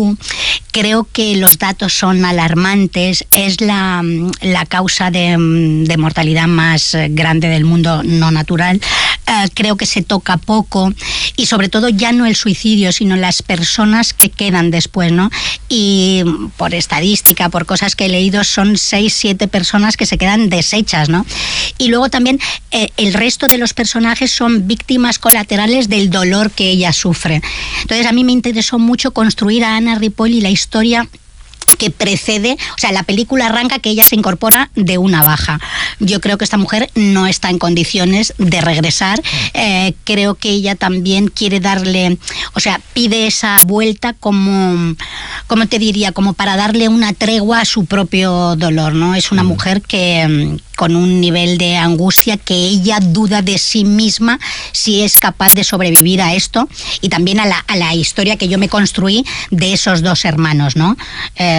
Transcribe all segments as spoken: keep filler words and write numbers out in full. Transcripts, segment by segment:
tabú. Creo que los datos son alarmantes. Es la, la causa de, de mortalidad más grande del mundo no natural. Uh, creo que se toca poco, y sobre todo ya no el suicidio, sino las personas que quedan después, ¿no? Y por estadística, por cosas que he leído, son seis, siete personas que se quedan deshechas, ¿no? Y luego también eh, el resto de los personajes son víctimas colaterales del dolor que ella sufre. Entonces a mí me interesó mucho construir a Anna Ripoll y la historia que precede, o sea, la película arranca que ella se incorpora de una baja. Yo creo que esta mujer no está en condiciones de regresar. Eh, creo que ella también quiere darle, o sea, pide esa vuelta como, como te diría, como para darle una tregua a su propio dolor, ¿no? Es una mujer que con un nivel de angustia que ella duda de sí misma si es capaz de sobrevivir a esto, y también a la, a la historia que yo me construí de esos dos hermanos, ¿no? Eh,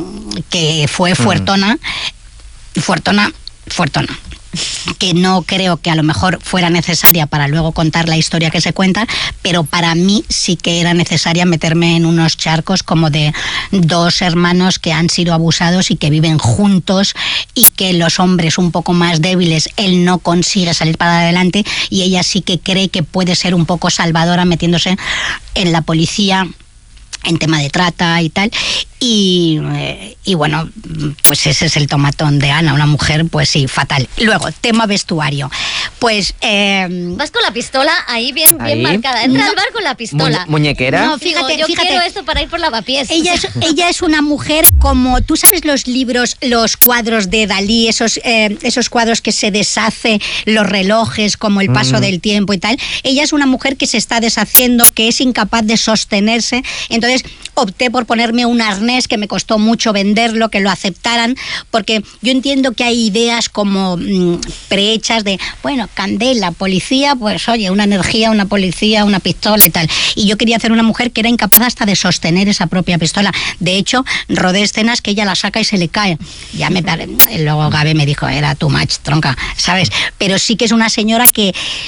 que fue Fuertona, Fuertona, Fuertona. que no creo que a lo mejor fuera necesaria para luego contar la historia que se cuenta, pero para mí sí que era necesaria meterme en unos charcos como de dos hermanos que han sido abusados y que viven juntos, y que los hombres un poco más débiles, él no consigue salir para adelante y ella sí que cree que puede ser un poco salvadora metiéndose en la policía, en tema de trata y tal. Y, eh, y bueno, pues ese es el tomatón de Ana, una mujer, pues sí, fatal. Luego, tema vestuario. Pues... Eh, vas con la pistola ahí bien, bien ahí. marcada. Entra No. al bar con la pistola. Mu- ¿Muñequera? No, fíjate, Digo, yo fíjate. quiero esto para ir por lavapiés. Ella es, ella es una mujer como, tú sabes los libros, los cuadros de Dalí, esos, eh, esos cuadros que se deshace, los relojes, como el paso Mm. del tiempo y tal. Ella es una mujer que se está deshaciendo, que es incapaz de sostenerse. Entonces opté por ponerme un arnés que me costó mucho venderlo, que lo aceptaran, porque yo entiendo que hay ideas como mmm, prehechas de, bueno, candela, policía, pues oye, una energía, una policía, una pistola y tal. Y yo quería hacer una mujer que era incapaz hasta de sostener esa propia pistola. De hecho, rodé escenas que ella la saca y se le cae. Ya me pare... Luego Gabe me dijo, era too much, tronca, ¿sabes? Pero sí que es una señora que,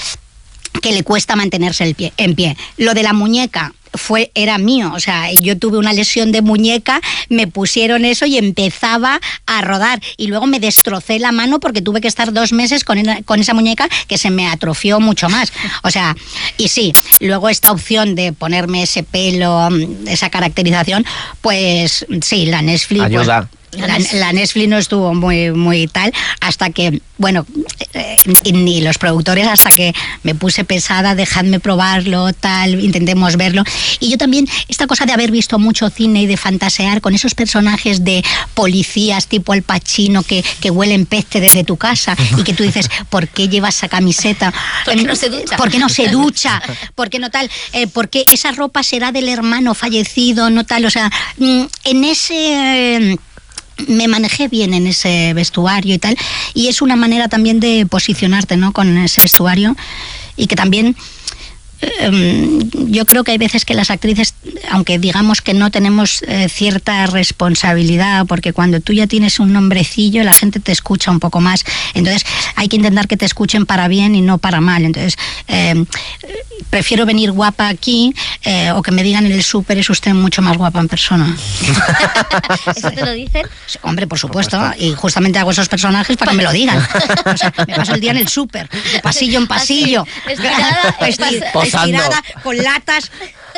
que le cuesta mantenerse el pie, en pie. Lo de la muñeca fue era mío, o sea, yo tuve una lesión de muñeca, me pusieron eso y empezaba a rodar, y luego me destrocé la mano porque tuve que estar dos meses con, con esa muñeca que se me atrofió mucho más, o sea, y sí, luego esta opción de ponerme ese pelo, esa caracterización, pues sí, la Netflix... Ayuda. Pues, La, la Netflix no estuvo muy, muy tal, hasta que, bueno, eh, ni los productores, hasta que me puse pesada, dejadme probarlo, tal, intentemos verlo. Y yo también, esta cosa de haber visto mucho cine y de fantasear con esos personajes de policías tipo Al Pacino que, que huelen peste desde tu casa y que tú dices, ¿por qué llevas esa camiseta? ¿Por qué no se ducha? ¿Por qué no se ducha? ¿Por qué no tal? Eh, ¿Por qué esa ropa será del hermano fallecido? No tal, o sea, en ese... me manejé bien en ese vestuario y tal, y es una manera también de posicionarte, ¿no?, con ese vestuario, y que también eh, yo creo que hay veces que las actrices, aunque digamos que no tenemos eh, cierta responsabilidad, porque cuando tú ya tienes un nombrecillo la gente te escucha un poco más, entonces hay que intentar que te escuchen para bien y no para mal. Entonces eh, prefiero venir guapa aquí eh, o que me digan en el súper, es usted mucho más guapa en persona. ¿Eso te lo dicen? Hombre, por supuesto, y justamente hago esos personajes para que me lo digan. O sea, me paso el día en el súper, de pasillo en pasillo, Así, estirada, Esti- pas- estirada, con latas.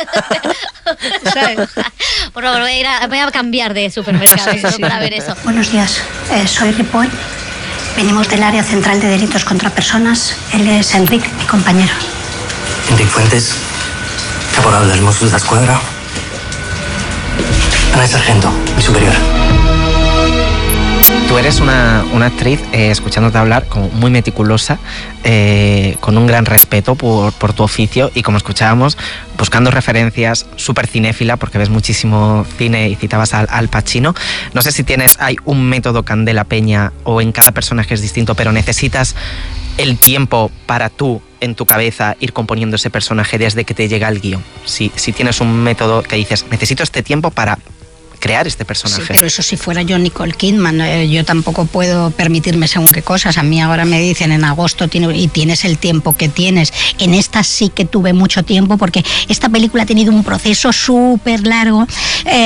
¿Sabes? Por favor, voy a, ir a, voy a cambiar de supermercado Sí, solo sí. para ver eso. Buenos días, eh, soy Ripoll. Venimos del área central de delitos contra personas. Él es Enric, mi compañero. Enric Fuentes, caporal dels Mossos d'Esquadra. Ana Sargento, mi superior. Tú eres una, una actriz, eh, escuchándote hablar, como muy meticulosa, eh, con un gran respeto por, por tu oficio, y como escuchábamos, buscando referencias, súper cinéfila, porque ves muchísimo cine y citabas al, al Pacino. No sé si tienes, hay un método Candela Peña, o en cada personaje es distinto, pero necesitas el tiempo para tú, en tu cabeza, ir componiendo ese personaje desde que te llega el guión. Si, si tienes un método que dices, necesito este tiempo para crear este personaje. Sí, pero eso si fuera yo Nicole Kidman, eh, yo tampoco puedo permitirme según qué cosas. A mí ahora me dicen en agosto tiene, y tienes el tiempo que tienes. En esta sí que tuve mucho tiempo porque esta película ha tenido un proceso súper largo. Eh,